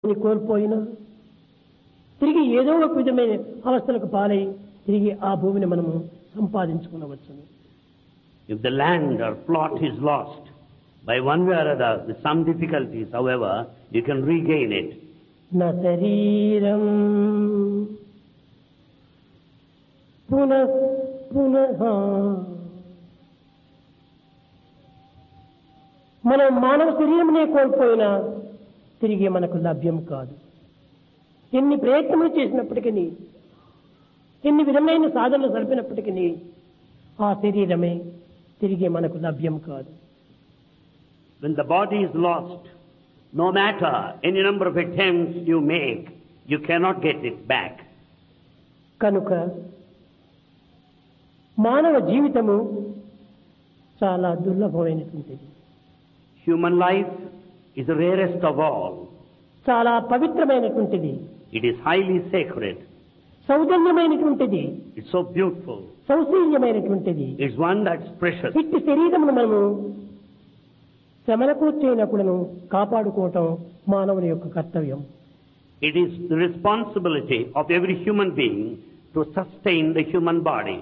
కోల్పోయినా తిరిగి ఏదో ఒక విధమైన అవస్థలకు పాలై తిరిగి ఆ భూమిని మనము సంపాదించుకునవచ్చును. If the land or plot is lost by one way or other, with some difficulties, however, you can regain it. నా శరీరం పునః పునః మనం మానవ శరీరమునే కోల్పోయినా తిరిగి మనకు లభ్యం కాదు. ఎన్ని ప్రయత్నములు చేసినప్పటికీ, ఎన్ని విధమైన సాధనలు జరిపినప్పటికీ ఆ శరీరమే తిరిగి మనకు లభ్యం కాదు. When the body is lost, no matter any number of attempts you make, you cannot get it back. కనుక మానవ జీవితము చాలా దుర్లభమైనటువంటిది. Human life is the rarest of all. చాలా పవిత్రమైనటువంటిది. It is highly sacred. సౌజన్యమైనటువంటిది. It's so beautiful. సౌశీల్యమైనటువంటిది. It's one that's precious. ఇట్టి శరీరమును మనము శ్రమలకు చేయనప్పుడును కాపాడుకోవటం మానవుని యొక్క కర్తవ్యం. It is the responsibility of every human being to sustain the human body.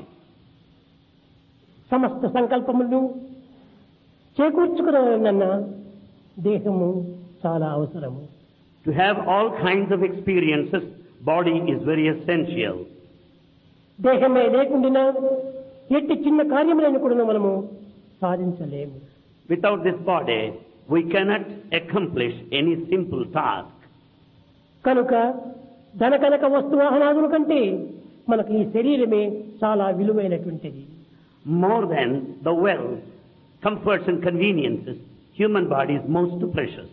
సమస్త సంకల్పములను చేకూర్చుకున్న దేహము చాలా అవసరము. To have all kinds of experiences, body is very essential. దేహమే లేకుండా ఎట్టి చిన్న కార్యములను కూడా మనము సాధించలేము. Without this body, we cannot accomplish any simple task. కనుక ధనకనక వస్తువాహనాదుల కంటే మనకు ఈ శరీరమే చాలా విలువైనటువంటిది. More than the wealth, comforts and conveniences, human body is most precious.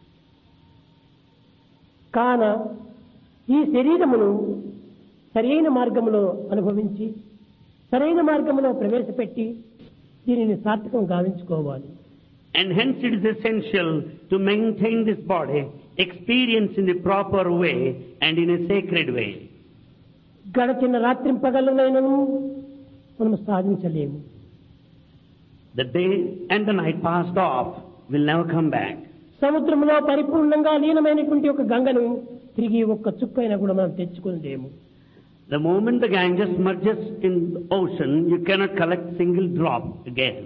కాన ఈ శరీరమును సరైన మార్గంలో అనుభవించి సరైన మార్గంలో ప్రవేశపెట్టి దీనిని సార్థకం గావించుకోవాలి. And hence it is essential to maintain this body, experience in the proper way and in a sacred way. గడచిన రాత్రింపగలనైనను మనం సాధించలేము. The day and the night passed off will never come back. సముద్రంలో పరిపూర్ణంగా లీనమైనటువంటి ఒక గంగను తిరిగి ఒక్క చుక్కైనా కూడా మనం తెచ్చుకోలేము. The moment the Ganges merges in the ocean, you cannot collect single drop again.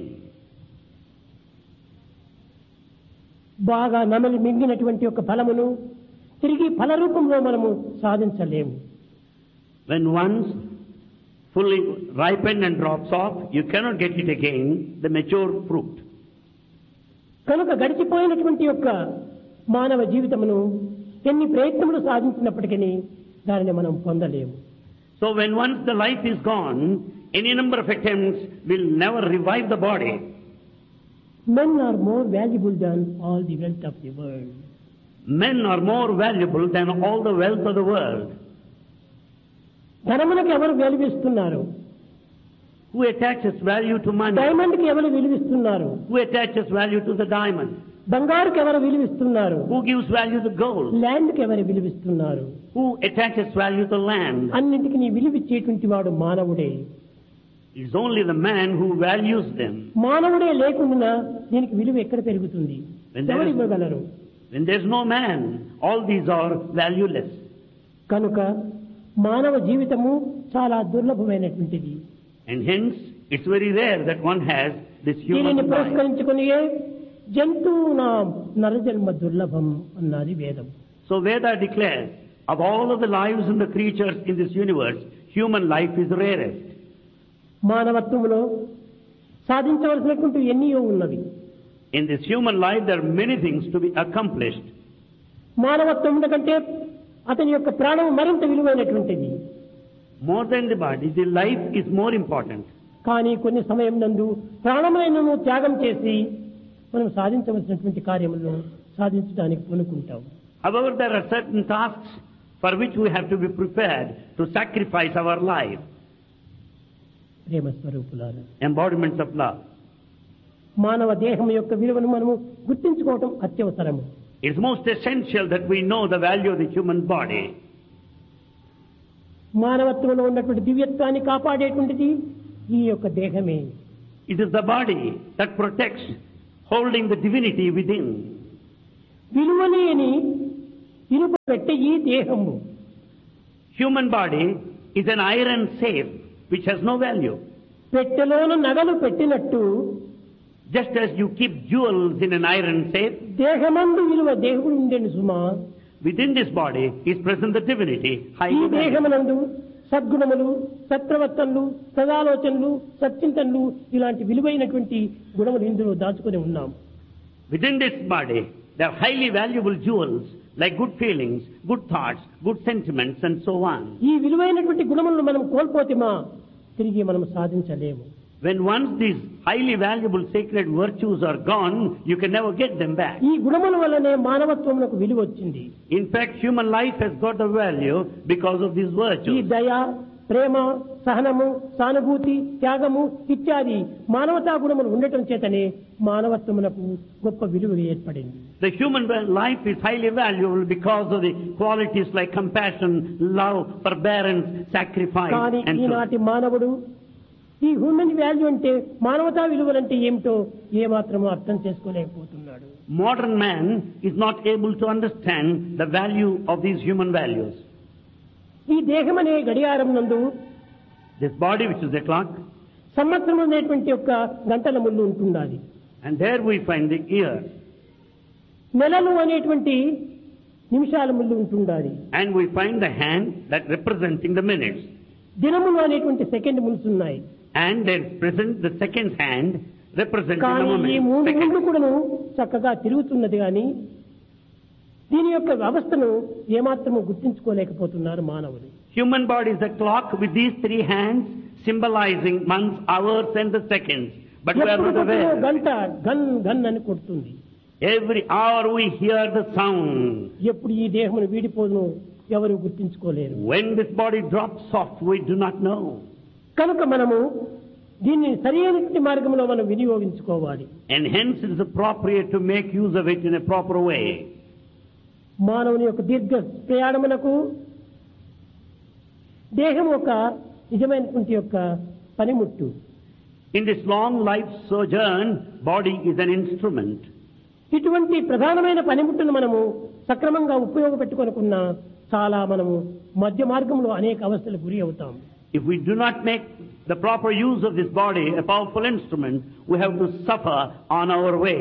బాగా నమలి మింగినటువంటి ఒక ఫలమును తిరిగి ఫల రూపంలో మనము సాధించలేము. When once fully ripened and drops off, you cannot get it again, the mature fruit. కనుక గడిచిపోయినటువంటి యొక్క మానవ జీవితమును ఎన్ని ప్రయత్నములు సాధించినప్పటికీ దానిని మనం పొందలేము. So when once the life is gone, any number of attempts will never revive the body. Men are more valuable than all the wealth of the world. Men are more valuable than all the wealth of the world. ధనమునకు ఎవరు విలువిస్తున్నారు? Who attaches value to money? డైమండ్కి ఎవరు విలువిస్తున్నారు? Who attaches value to the diamond? బంగారుకి ఎవరు విలువిస్తున్నారు? Who gives value to gold? ల్యాండ్కి ఎవరు విలువిస్తున్నారు? Who attaches value to land? అన్నింటికి నీ విలువిచ్చేటువంటి వాడు మానవుడే. It's only the man who values them. మానవుడే లేకుండా దీనికి విలువ ఎక్కడ పెరుగుతుంది? ఎవరు ఇవ్వగలరు? When there's no man, all these are valueless. కనుక మానవ జీవితము చాలా దుర్లభమైనటువంటిది. And hence, it's very rare that one has this human దీనిని life. పురస్కరించుకుని జంతువునా నరజన్మ దుర్లభం అన్నది వేదం. So Veda declares, of all of the lives and the creatures in this universe, human life is rarest. మానవత్వంలో సాధించవలసినటువంటి ఎన్నో ఉన్నవి. In this human life, there are many things to be accomplished. మానవత్వం కంటే అతని యొక్క ప్రాణం మరింత విలువైనటువంటిది. More than the body, the life is more important. కానీ కొన్ని సమయం నందు ప్రాణమైనను త్యాగం చేసి మనం సాధించవలసినటువంటి కార్యములను సాధించడానికి పూనుకుంటాం. However, there are certain tasks for which we have to be prepared to sacrifice our life. ప్రేమ స్వరూపులారా, Embodiments of love. మానవ దేహం యొక్క విలువను మనము గుర్తించుకోవటం అత్యవసరము. It's most essential that we know the value of the human body. మానవత్వంలో ఉన్నటువంటి దివ్యత్వాన్ని కాపాడేటువంటిది ఈ యొక్క దేహమే. It is the body that protects, holding the divinity within. విలువలేని ఇనుప పెట్టె ఈ దేహము. Human body is an iron safe which has no value. పెట్టెలోను నగలు పెట్టినట్టు Just as you keep jewels in an iron safe, దేహమందు విలువ దేవుడు ఉండేను సుమా. within this body is present the divinity, ఈ highly valued. దేహమునందు సద్గుణములు, సత్ప్రవర్తనలు, సదాలోచనలు, సత్చింతనలు ఇలాంటి విలువైనటువంటి గుణములు ఇందులో దాచుకొని ఉన్నాం. Within this body, there are highly valuable jewels like good feelings, good thoughts, good sentiments and so on. ఈ విలువైనటువంటి గుణములను మనం కోల్పోతేమా తిరిగి మనం సాధించలేము. When once these highly valuable sacred virtues are gone, you can never get them back. ఈ గుణముల వల్లనే మానవత్వమునకు విలువ వచ్చింది. In fact, human life has got the value because of these ఈ virtues. దయ, ప్రేమ, సహనము, సానుభూతి, త్యాగము ఇత్యాది మానవతా గుణములు ఉండటం చేతనే మానవత్వమునకు గొప్ప విలువ ఏర్పడింది. The human life is highly valuable because of the qualities like compassion, love, forbearance, sacrifice కానీ and so on. ఈనాటి మానవుడు ఈ హ్యూమన్ వాల్యూ అంటే మానవతా విలువలంటే ఏమిటో ఏమాత్రమో అర్థం చేసుకోలేకపోతున్నాడు. Modern man is not able to understand the value of these human values. ఈ దేహం అనే గడియారం నందు This body which is the clock, సంవత్సరం అనేటువంటి యొక్క గంటల ముళ్ళు ఉంటున్నది. and there we find the year, నెలలు అనేటువంటి నిమిషాల ముళ్ళు ఉంటున్నది. and we find the hand that representing the minutes, దినములు అనేటువంటి సెకండ్ ముళ్ళు ఉన్నాయి. and there is present the second hand representing the కానీ ఈ moment. మూడు ముళ్ళు Second. కూడాను చక్కగా తిరుగుతున్నది కానీ దీని యొక్క వ్యవస్థను ఏమాత్రము గుర్తించుకోలేకపోతున్నారు మానవులు. Human body is the clock with these three hands symbolizing months, hours and the seconds. But we are ఎప్పుడు not కొట్టినా aware. గంట గన్ గన్ అని కొడుతుంది. Every hour we hear the sound. ఎప్పుడు ఈ దేహమును వీడిపోదును ఎవరు గుర్తించుకోలేరు. When this body drops off, we do not know. కనుక మనము దీన్ని సరైనటువంటి మార్గంలో మనం వినియోగించుకోవాలి. And hence it is appropriate to make use of it in a proper way. మానవుని యొక్క దీర్ఘ ప్రయాణమునకు దేహం ఒక నిజమైనటువంటి యొక్క పనిముట్టు. In this long life sojourn, body is an instrument. ఇటువంటి ప్రధానమైన పనిముట్టును మనము సక్రమంగా ఉపయోగపెట్టుకొనుకున్న చాలా మనము మధ్య మార్గంలో అనేక అవస్థలకు గురి అవుతాం. If we do not make the proper use of this body, a powerful instrument, we have to suffer on our way.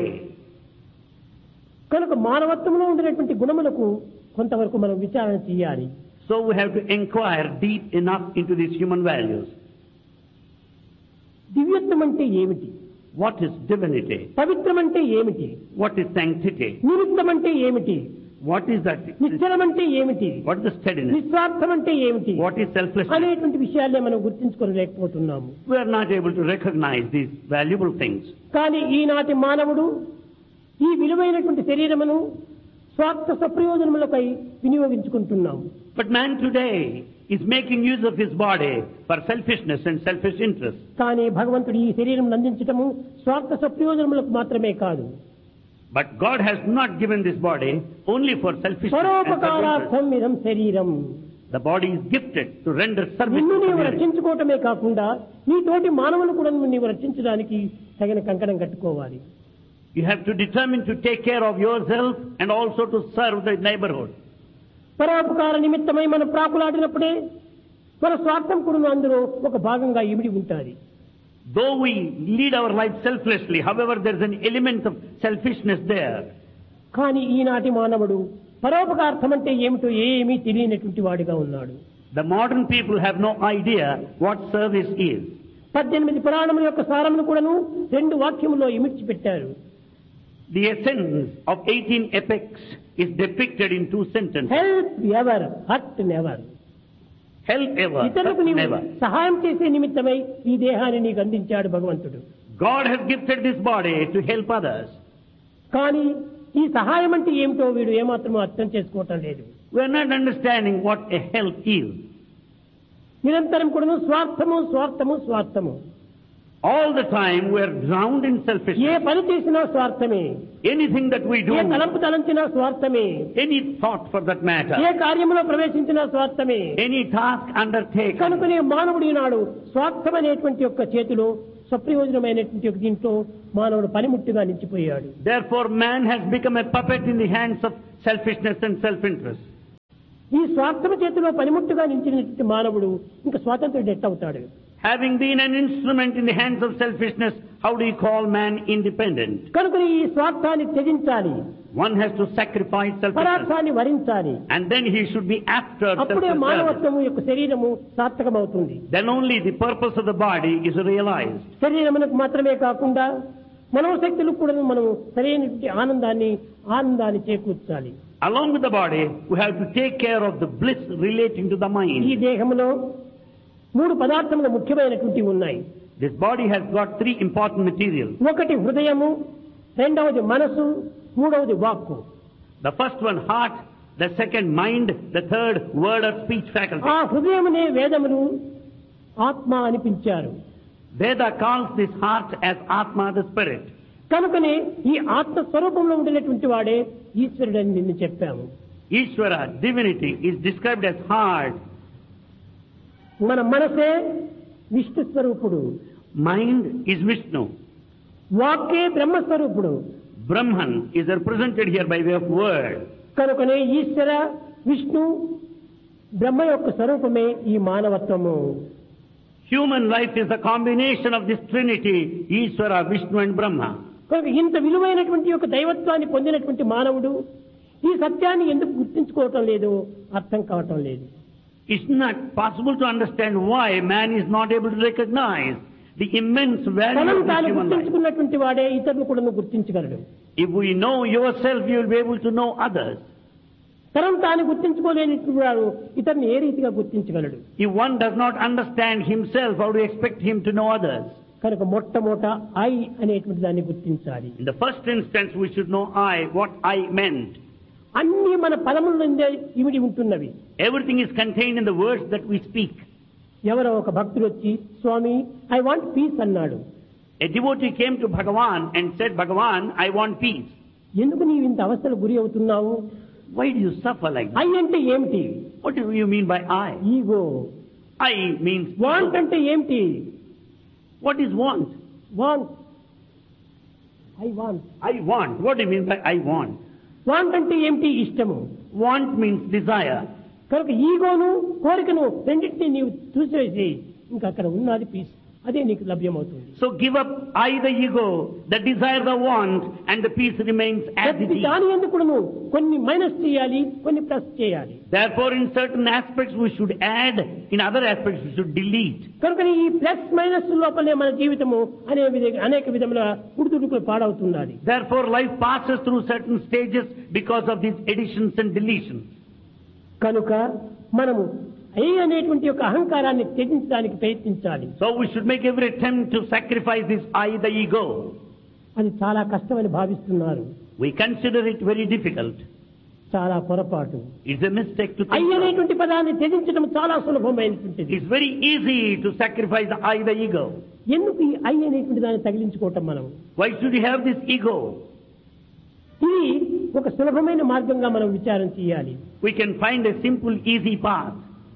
కనుక మానవత్వంలో ఉండినటువంటి గుణములకు కొంతవరకు మనం విచారణ చేయాలి. So we have to inquire deep enough into these human values. దివ్యత్వం అంటే ఏమిటి? What is divinity? పవిత్రం అంటే ఏమిటి? What is sanctity? నిమిత్తం అంటే ఏమిటి? What is that? నిశ్చలం అంటే ఏమిటి? What is the steadiness? నిస్వార్థం అంటే ఏమిటి What is selflessness? అనేటువంటి విషయాలే మనం గుర్తించుకోలేకపోతున్నాము. We are not able to recognize these valuable things. కానీ ఈనాటి మానవుడు ఈ విలువైనటువంటి శరీరమును స్వార్థ సప్రయోజనములపై వినియోగించుకుంటున్నాము. But man today is making use of his body for selfishness and selfish interest. కానీ భగవంతుడు ఈ శరీరం అందించటము స్వార్థ సప్రయోజనములకు మాత్రమే కాదు. But God has not given this body only for selfishness and self-interest. పరోపకారార్థం ఇదం శరీరం. The body is gifted to render service నిన్ను to నీవు community. రక్షించుకోవటమే కాకుండా నీ తోటి మానవులు కూడా నీవు రక్షించడానికి తగిన కంకణం కట్టుకోవాలి. You have to determine to take care of yourself and also to serve the neighborhood. పరోపకార నిమిత్తమై మనం ప్రాకులాడినప్పుడే మన స్వార్థం కూడా అందులో ఒక భాగంగా ఇమిడి ఉంటుంది. Though we lead our life selflessly, however, there is an element of selfishness there. కానీ ఈనాటి మానవుడు పరోపకార్థం అంటే ఏమిటో ఏమీ తెలియనటువంటి వాడిగా ఉన్నాడు. The modern people have no idea what service is. 18 పురాణముల యొక్క సారమును కూడాను 2 వాక్యములో ఇమిడ్చి పెట్టారు. The essence of 18 epics is depicted in 2 sentences. Help ever, hurt never. Help ever, ఇతరులకు but నీవు never. సహాయం చేసే నిమిత్తమై ఈ దేహాన్ని నీకు అందించాడు భగవంతుడు. God has gifted this body to help others. కానీ ఈ సహాయం అంటే ఏమిటో వీడు ఏమాత్రమో అర్థం చేసుకోవటం లేదు. We are not understanding what a help is. నిరంతరం కూడాను స్వార్థము స్వార్థము స్వార్థము. All the time we are drowned in A selfishness. పని చేసినా స్వార్థమే, Anything that we do, ఏ తలంపు తలంచినా స్వార్థమే, any thought for that A matter, కార్యములో ప్రవేశించినా స్వార్థమే. any task undertaken. కనుకనే మానవుడు ఈనాడు స్వార్థం అనేటువంటి యొక్క చేతిలో సప్రయోజనమైనటువంటి యొక్క దీంట్లో మానవుడు పనిముట్టుగా నిలిచిపోయాడు. Therefore man has become a puppet in the hands of selfishness and self-interest. ఈ స్వార్థమ చేతిలో పనిముట్టుగా నిలిచినటువంటి మానవుడు ఇంకా స్వాతంత్రుడు ఎట్టవుతాడు? Having been an instrument in the hands of selfishness, how do you call man independent? కనుక ఈ స్వార్థాన్ని త్యజించాలి, One has to sacrifice selfishness, పరార్థాన్ని వరించాలి. and then he should be after అప్పుడే self-service. మానవత్వము యొక్క శరీరము సార్థకమవుతుంది. Then only the purpose of the body is realized. శరీరమునకు మాత్రమే కాకుండా మనోశక్తులకు కూడా మనము సరైనటువంటి ఆనందాన్ని చేకూర్చాలి. Along with the body, we have to take care of the bliss relating to the ఈ mind. దేహంలో 3 పదార్థములు ముఖ్యమైనటువంటివి ఉన్నాయి. This body has got 3 important materials. ఒకటి హృదయము, రెండవది మనసు, మూడవది వాక్కు. The first one, heart. The second, mind. The third, word or speech faculty. ఆ హృదయమునే వేదములు ఆత్మ అనిపించారు. Veda calls this heart as Atma, the spirit. కనుకనే ఈ ఆత్మ స్వరూపంలో ఉండినటువంటి వాడే ఈశ్వరుడు అని నిన్ను చెప్పాము. Ishvara, divinity, is described as heart. మన మనసే విష్ణు స్వరూపుడు, Mind is Vishnu. వాక్కే బ్రహ్మస్వరూపుడు. Brahman is represented here by way of word. కనుకనే ఈశ్వర, విష్ణు, బ్రహ్మ యొక్క స్వరూపమే ఈ మానవత్వము. Human life is the combination of this trinity, Ishvara, Vishnu and Brahma. కనుక ఇంత విలువైనటువంటి యొక్క దైవత్వాన్ని పొందినటువంటి మానవుడు ఈ సత్యాన్ని ఎందుకు గుర్తించుకోవటం లేదు, అర్థం కావటం లేదు. It's not possible to understand why man is not able to recognize the immense value తనను of this తాను human life. గుర్తించుకున్నటువంటి వాడే ఇతరులు కూడా గుర్తించగలడు. If we know yourself, you will be able to know others. తనను తాను గుర్తించుకోలేనటువంటి వాడు ఇతరుని ఏ రీతిగా గుర్తించగలడు? If one does not understand himself, how do you expect him to know others? కనుక మొట్టమొదట ఐ అనేటువంటి దాన్ని గుర్తించాలి. In the first instance, we should know what I meant. అన్ని మన పదముల నుండే ఇమిడి ఉంటున్నవి. Everything is contained in the words that we speak. ఎవరో ఒక భక్తుడు వచ్చి స్వామి ఐ వాంట్ పీస్ అన్నాడు. A devotee came to Bhagavan and said, Bhagavan, I want peace. ఎందుకు నీవు ఇంత అవస్థలు గురి అవుతున్నావు? Why do you suffer like I that? అంటే ఏమిటి? What do you mean by I? Ego. I means want ego. అంటే ఏమిటి? What is want? Want. I want. I want. What do you mean by I want? Want అంటే ఏమిటి? ఇష్టము. Want means desire. కనుక ఈగోను కోరికను రెండింటినీ నీవు చూసేసి ఇంకా అక్కడ ఉన్నది పీస్, అదే నీకు లభ్యమవుతుంది. So give up the ego, the desire, the want, and the peace remains as it ప్రతి is. దాని ఎందుకు కొన్ని మైనస్ చేయాలి, కొన్ని ప్లస్ చేయాలి. Therefore, in certain aspects we should add, in other aspects we should delete. కనుక ఈ plus minus లోపలే మన జీవితము అనేక విధముల ఉడుతుడుకులు పాడవుతున్నది. Therefore, life passes through certain stages because of these additions and deletions. కనుక మనము ఐ అనేటువంటి యొక్క అహంకారాన్ని త్యజించడానికి ప్రయత్నించాలి. So we should make every attempt to sacrifice this I, the ego. అది చాలా కష్టమని భావిస్తున్నారు. We consider it very difficult. చాలా పొరపాటు. It's a mistake to I think so. అనేటువంటి పదాన్ని త్యజించడం చాలా సులభమైనటువంటిది. It's very easy to sacrifice the I, the ego. ఎందుకు ఈ ఐ అనేటువంటి దాన్ని తగిలించుకోవటం మనం? Why should you have this ego? ఇది ఒక సులభమైన మార్గంగా మనం విచారం చేయాలి. We can find a simple, easy path.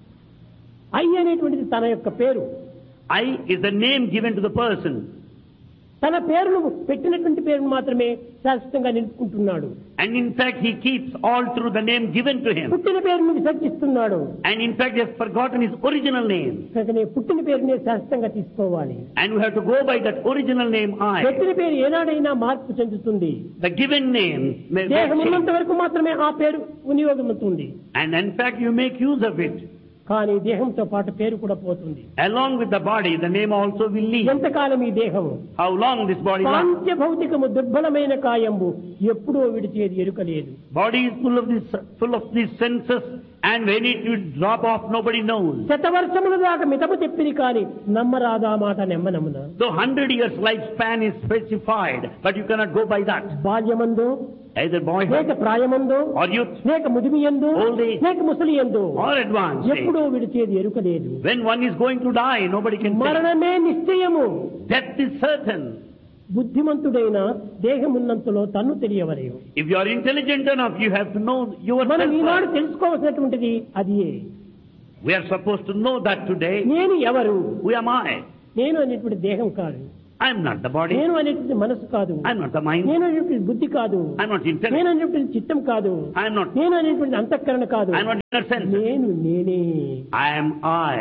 I అనేటువంటిది తన యొక్క పేరు. I is the name given to the person. తన పేరును పెట్టినటువంటి పేరును మాత్రమే శాశ్వతంగా నిలుపుకుంటున్నాడు. And in fact, he keeps all through the name given to him. పుట్టిన పేరును విసర్జిస్తున్నాడు. And in fact, he has forgotten his original name. కనుకనే పుట్టిన పేరునే శాశ్వతంగా తీసుకోవాలి. And we have to go by that original name I. పెట్టిన పేరు ఏనాడైనా మార్పు చెందుతుంది. The given name may దేహం change. ఉన్నంత వరకు మాత్రమే ఆ పేరు వినియోగమవుతుంది. And in fact, you make use of it. కానీ దేహంతో పాటు పేరు కూడా పోతుంది. Along with the body, the name also will leave. ఎంతకాలం ఈ దేహము How long this body lasts? పాంచ భౌతికము దుర్బలమైన కాయంబు ఎప్పుడో విడిచేది ఎరుకలేదు. Body is full of these senses, and when it will drop off, nobody knows. శతవర్షముల దాకా మితము చెప్పిరి కాని నమ్మరాదా మాట నెమ్మనమున. Though 100 years lifespan is specified, but you cannot go by that. బాల్యమందు, Either boyhood లేక ప్రాయమందు, or youth లేక ముదిమియందు, Old age. లేక ముసలియందు or advanced age. ఎప్పుడో విడిచేది ఎరుకలేదు. When one is going to die, nobody can say. మరణమే నిశ్చయము. Death is certain. బుద్ధిమంతుడైన దేహమున్నంతలో తన్ను తెలియవలేవు. If you are intelligent enough, you have to know మనం ఈనాడు yourself. తెలుసుకోవాల్సినటువంటిది అదియే. We are supposed to know that today. నేను ఎవరు? Who am I? నేను అనేటువంటి దేహం కాదు. I am not the body. నేను అనేటువంటి మనసు కాదు. I am not the mind. నేను అనేటువంటి బుద్ధి కాదు. I am not intellect. నేను అనేటువంటి చిత్తం కాదు. I am not. నేను అనేటువంటి అంతఃకరణ కాదు. I am not inner sense. నేనే. I am I.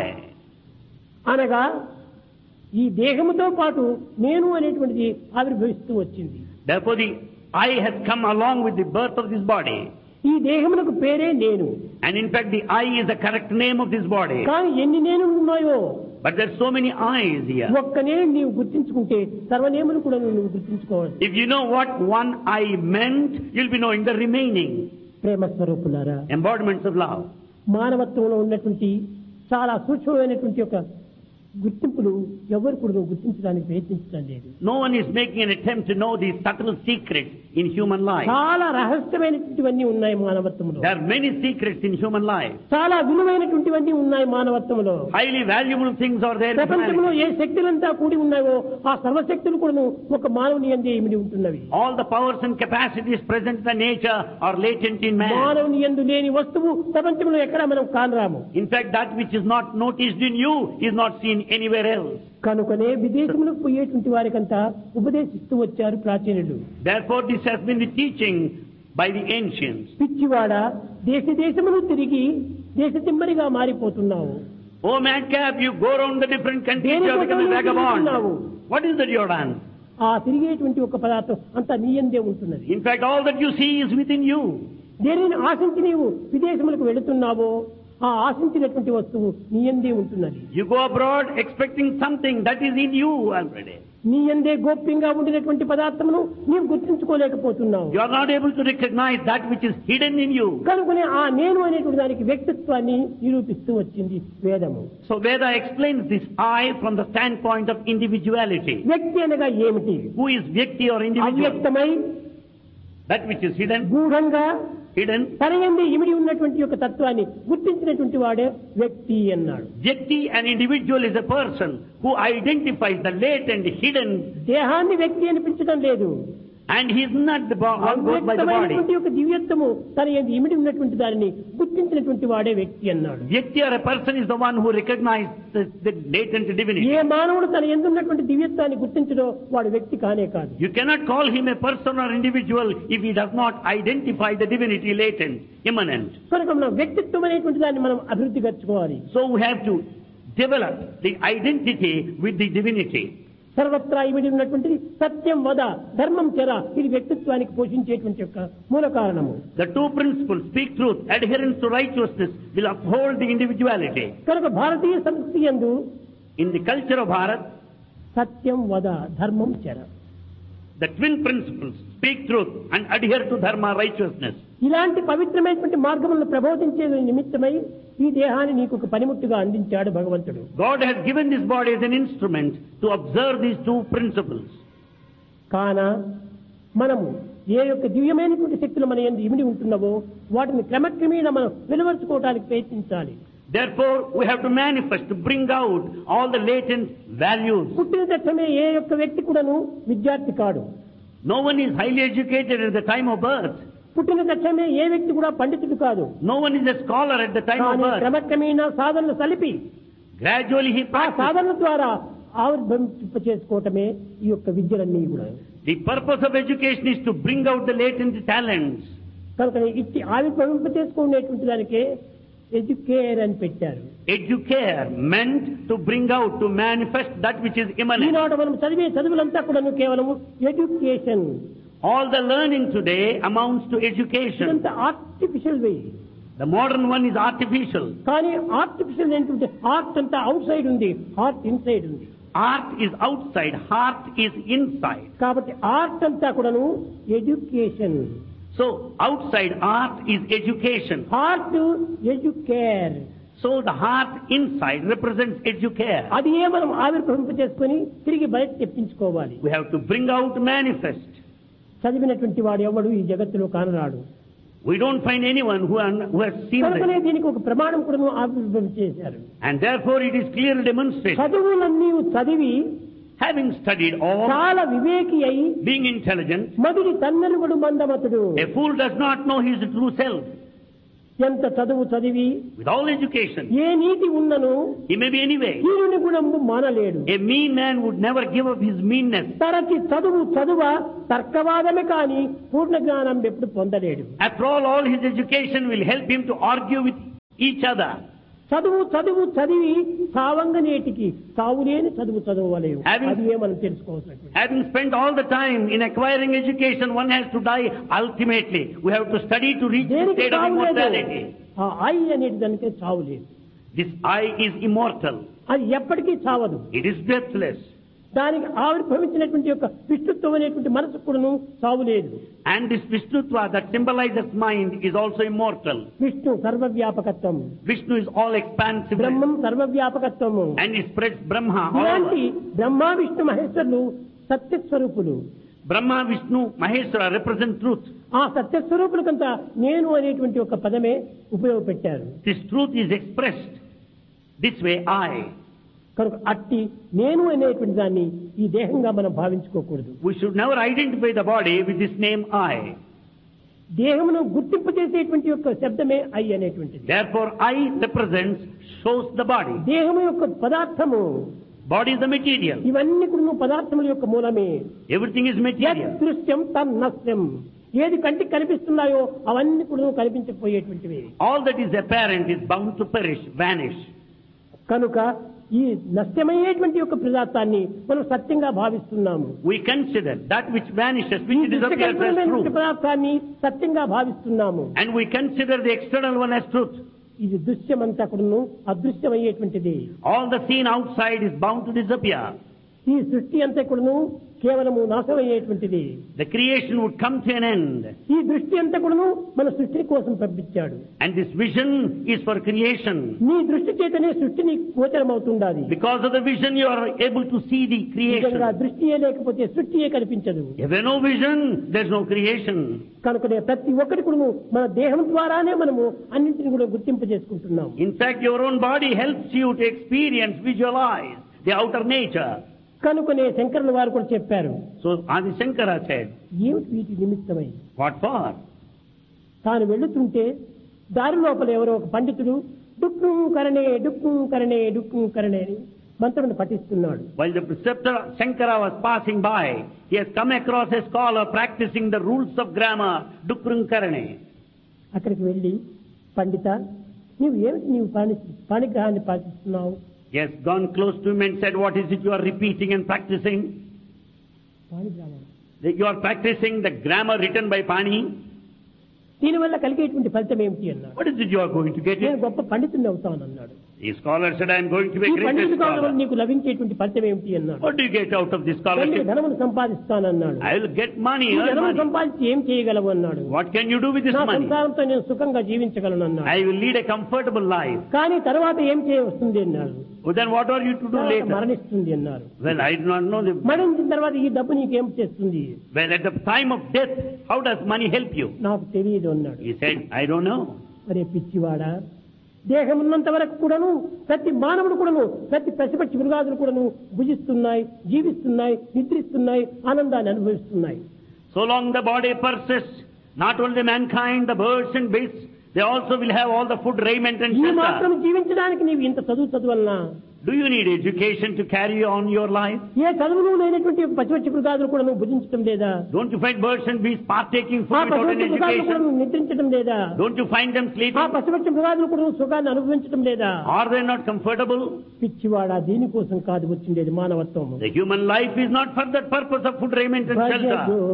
అనగా ఈ దేహముతో పాటు నేను అనేటువంటిది ఆవిర్భవిస్తూ వచ్చింది. Therefore the I has come along with the birth of this body. ఈ దేహమునకు పేరే నేను. And in fact the I is the correct name of this body. కానీ ఎన్ని నేను ఉన్నాయో, but there are so many I's here. ఒక్కనే నీవు గుర్తించుకుంటే సర్వనేములు కూడా నువ్వు గుర్తించుకోవాలి. If you know what one I meant, you'll be knowing the remaining. ప్రేమ స్వరూపులారా, embodiments of love. మానవత్వంలో ఉన్నటువంటి చాలా సూక్ష్మమైనటువంటి ఒక గుర్తింపులు ఎవరు కూడా గుర్తించడానికి ప్రయత్నించడం లేదు. No one is making an attempt to know these subtle secrets in human life. చాలా రహస్యమైనటువంటివన్నీ ఉన్నాయి మానవత్వంలో. There are many secrets in human life. చాలా విలువైనటువంటివన్నీ ఉన్నాయి మానవత్వంలో. Highly valuable things are there. ప్రపంచంలో ఏ శక్తులంతా కూడి ఉన్నాయో ఆ సర్వశక్తులు కూడా ఒక మానవుని యందే ఇమిడి ఉంటున్నవి. All the powers and capacities present in the nature are latent in man. మానవుని యందు లేని వస్తువు ప్రపంచంలో ఎక్కడ మనం కానరాము. In fact, that which is not noticed in you is not seen anywhere else. కనుకనే విదేశములకు పోయేటువంటి వారికంతా ఉపదేశిస్తూ వచ్చారు ప్రాచీనులు. Therefore this has been the teaching by the ancients. పిచ్చివాడ దేశములు తిరిగి దేశతిమ్మరిగా మారిపోతున్నావు. Oh madcap, you go around the different countries, you have become a vagabond. What is that you have done? ఆ తిరిగేటువంటి ఒక పదార్థం అంతా నీ యందే ఉంటున్నది. In fact, all that you see is within you. దేనిని ఆశించి నీవు విదేశములకు వెళుతున్నావో ఆ ఆశించినటువంటి వస్తువు నీ యందే ఉంటున్నది. You go abroad expecting something that is in you already. నీ యందే గోప్యంగా ఉండినటువంటి పదార్థమును నీవు గుర్తించుకోలేకపోతున్నావు. You are not able to recognize that which is hidden in you. కనుకనే ఆ నేను అనేటువంటి దానికి వ్యక్తిత్వాన్ని నిరూపిస్తూ వచ్చింది వేదము. So Veda explains this I from the standpoint of individuality. వ్యక్తి అనగా ఏమిటి? Who is Vyakti or individual? అవ్యక్తమై, That which is hidden, గూఢంగా hidden. తన యందే ఇమిడి ఉన్నటువంటి యొక్క తత్వాన్ని గుర్తించినటువంటి వాడే వ్యక్తి అన్నాడు. Vyakti, an individual, is a person who identifies the latent, hidden, దేహాన్ని వ్యక్తి అని పిలిచడం లేదు. and he is not the one goes by the body. అవ్యక్తమైనటువంటి యొక్క దివ్యత్వము తన యందు ఇమిడి ఉన్నటువంటి దానిని గుర్తించినటువంటి వాడే వ్యక్తి అన్నాడు. Vyakti or a person is the one who recognizes the latent divinity. ఏ మానవుడు తన యందు ఉన్నటువంటి దివ్యత్వాన్ని గుర్తించడో వాడు వ్యక్తి కానే కాదు. You cannot call him a person or individual if he does not identify the divinity latent, immanent. కనుక మనం వ్యక్తిత్వం అనేటువంటి దాన్ని మనం అభివృద్ధి పరచుకోవాలి. So we have to develop the identity with the divinity. సర్వత్రా ఇమిడి ఉన్నటువంటిది సత్యం వద ధర్మం చెర, ఇది వ్యక్తిత్వానికి పోషించేటువంటి యొక్క మూల కారణము. The two principles, speak truth, adherence to righteousness, will uphold the individuality. కనుక భారతీయ సంస్కృతి యందు In the culture of Bharat, సత్యం వద ధర్మం చెర, the twin principles, speak truth and adhere to dharma, righteousness. ఇలాంటి పవిత్రమైనటువంటి మార్గములను ప్రబోధించే నిమిత్తమై ఈ దేహాన్ని నీకు ఒక పనిముట్టుగా అందించాడు భగవంతుడు. God has given this body as an instrument to observe these two principles. కాన మనము ఏ యొక్క దివ్యమైనటువంటి శక్తులు మన యందు ఇమిడి ఉంటున్నావో వాటిని క్రమక్రమేణా మనం వెలువరుచుకోవడానికి ప్రయత్నించాలి. Therefore, we have to manifest, to bring out all the latent values. పుట్టిన తక్షణమే ఏ యొక్క వ్యక్తి కూడాను విద్యార్థి కాడు. No one is highly educated at the time of birth. పుట్టిన తక్షణమే ఏ వ్యక్తి కూడా పండితుడు కాదు. No one is a scholar at the time of కానీ birth. క్రమక్రమేణా సాధనలు సలిపి Gradually he ఆ practices. సాధనల ద్వారా ఆవిర్భవింప చేసుకోవటమే ఈ యొక్క విద్యలన్నీ కూడా. The purpose of education is to bring out the latent talents. కనుక ఇట్టి ఆవిర్భవింప చేసుకునేటువంటి దానికే ఎడ్యుకేర్ అని పెట్టారు. Educare meant to bring out, to manifest that which is immanent. ఈనాడు మనం చదివే చదువులంతా కూడా కేవలం education. All the learning today amounts to education. ఇదంతా artificial way. The modern one is artificial. కానీ ఆర్టిఫిషియల్ ఏంటంటే ఆర్ట్ అంతా అవుట్ సైడ్ ఉంది, హార్ట్ ఇన్సైడ్ ఉంది. Art is outside, heart is inside. కాబట్టి ఆర్ట్ అంతా కూడాను education. So outside art is education. Heart educare. So the heart inside represents educare. అది ఏ మనం ఆవిర్భవింప చేసుకుని తిరిగి బయట తెప్పించుకోవాలి. We have to bring out, manifest. చదివినటువంటి వాడు ఎవడు ఈ జగత్తులో కానరాడు. We don't find anyone who has seen కనుకనే this. దీనికి ఒక ప్రమాణం కూడా ఆవిర్భవం చేశారు. And therefore it is clearly demonstrated. చదువులన్నీ చదివి Having studied all, చాలా వివేకి అయి being intelligent, మధుడి తన్నలుగుడు మందమతుడు. a fool does not know his true self. ఎంత చదువు చదివి with all education, ఏ నీతి ఉన్నను he may be anyway. హీనుని గుణము మానలేడు. A mean man would never give up his meanness. తనకి చదువ తర్కవాదమే కాని పూర్ణ జ్ఞానం ఎప్పుడు పొందలేడు. After all his education will help him to argue with each other. చదివి సావంగనేటికి సావులేని చదువలేవు. అది ఏమని తెలుసుకోవాల్సినటువంటి. Having spent all the time in acquiring education, one has to die ultimately. We have to study to reach the state of immortality. ఆ I అనేది దానికి చావు లేదు. This I is immortal. అది ఎప్పటికీ చావదు. It is deathless. దానికి ఆవిర్భవించినటువంటి యొక్క విష్ణుత్వం అనేటువంటి మనసు కూడాను చావు లేదు. And this Vishnutva that symbolizes mind is also immortal. Vishnu సర్వవ్యాపకత్వం. Vishnu is all expansive. Brahmam సర్వవ్యాపకత్వము. And it spreads Brahma all ఇలాంటి over. Brahma Vishnu మహేశ్వరులు సత్యస్వరూపులు. Brahma, Vishnu, Maheshwara represent truth. ఆ సత్యస్వరూపులకంతా నేను అనేటువంటి ఒక పదమే ఉపయోగపెట్టారు. This truth is expressed this way, I. కనుక అట్టి నేను అనేటువంటి దాన్ని ఈ దేహంగా మనం భావించుకోకూడదు. We should never identify the body with this name I. దేహమును గుర్తింపు చేసేటువంటి యొక్క శబ్దమే ఐ అనేటువంటిది. Therefore, I represents, shows the body. దేహము యొక్క పదార్థము. Body is the material. ఇవన్నీ కూడా పదార్థముల యొక్క మూలమే. Everything is material. దృశ్యం తన్నస్యం. ఏది కంటికి కనిపిస్తున్నాయో అవన్నీ కూడా కనిపించకపోయేటువంటివి. All that is apparent is bound to perish, vanish. కనుక ఈ నష్టమయ్యేటువంటి యొక్క పదార్థాన్ని మనం సత్యంగా భావిస్తున్నాము. We consider that which vanishes, which disappears as truth. పదార్థాన్ని సత్యంగా భావిస్తున్నాము. And we consider the external one as truth. ఇది దృశ్యమంతా కూడాను అదృశ్యమయ్యేటువంటిది. All the seen outside is bound to disappear. ఈ సృష్టి అంతా కూడాను కేవలము నాశనమయ్యేటువంటిది. The creation would come to an end. ఈ దృష్టి అంతా కూడాను మన సృష్టి కోసం పంపించాడు. And this vision is for creation. నీ దృష్టి చేతనే సృష్టిని గోచరమవుతుండాలి. Because of the vision you are able to see the creation. దృష్టియే లేకపోతే సృష్టియే కనిపించదు. If there is no vision, there is no creation. కనుకనే ప్రతి ఒక్కటి కూడా మన దేహం ద్వారానే మనము అన్నింటిని కూడా గుర్తింపు చేసుకుంటున్నాం. In fact, your own body helps you to experience, visualize the outer nature. కనుకనే శంకరుల వారు కూడా చెప్పారు. So Adi Shankara said, ఏమిటి వీటి నిమిత్తమై? what for? తాను వెళుతుంటే దారి లోపల ఎవరో ఒక పండితుడు డుక్కు కరణే డుక్కు కరణే డుక్కు కరణే అని మంత్రమును పఠిస్తున్నాడు. While the preceptor Shankara was passing by, he has come across a scholar practicing the rules of grammar, Dukkrung Karane. అక్కడికి వెళ్ళి, పండిత, నీవు పాణిగ్రహాన్ని పాటిస్తున్నావు? He has gone close to him and said, what is it you are repeating and practicing? You are practicing the grammar written by Pani. దీనివల్ల కలిగేటువంటి ఫలితం ఏమిటి అన్నాడు. What is it you are going to get? నేను గొప్ప పండితుడిని అవుతాను అన్నాడు. The scholar said, I am going to be a great scholar. నీకు లభించేటువంటి ఫలితం ఏమిటి అన్నాడు. What do you get out of this scholarship? ధనమును సంపాదిస్తానన్నాడు. I will get money. ధనమును సంపాదించి ఏం చేయగలవు అన్నాడు. What can you do with this money? సంసారంతో నేను సుఖంగా జీవించగలను అన్నాడు. I will lead a comfortable life. కానీ తర్వాత ఏం చేయవస్తుంది అన్నాడు. Then what are you to do later? మరణిస్తుంది అన్నారు. Well, I do not know. మరణించిన తర్వాత ఈ డబ్బు నీకేం చేస్తుంది? Well, at the time of death, how does money help you? నాకు తెలియదు అన్నాడు. He said, I don't know. అరే పిచ్చివాడా, దేహం ఉన్నంత వరకు కూడాను ప్రతి మానవుడు కూడాను ప్రతి పశుపక్షి మృగాదులు కూడాను భుజిస్తున్నాయి, జీవిస్తున్నాయి, నిద్రిస్తున్నాయి, ఆనందాన్ని అనుభవిస్తున్నాయి. So long the body persists, not only mankind, the birds and beasts, they also will have all the food, raiment and ఈ మాత్రం shelter. జీవించడానికి నీవు ఇంత చదువులనా? Do you need education to carry on your life? ఏ చదువులు లేనటువంటి పశుపక్షి మృగాదులు కూడా నువ్వు భుజించడం లేదా? Don't you find birds and beasts partaking ఆ food without an పశుపక్షి మృగాదులు కూడా education? నువ్వు నిద్రించడం లేదా? Don't you find them ఆ sleeping? పశుపక్షి మృగాదులు కూడా నువ్వు సుఖాన్ని అనుభవించడం లేదా? Are they not comfortable? పిచ్చివాడా, దీనికోసం కాదు వచ్చిండేది మానవత్వం. The human life is not for that purpose of food, raiment and shelter.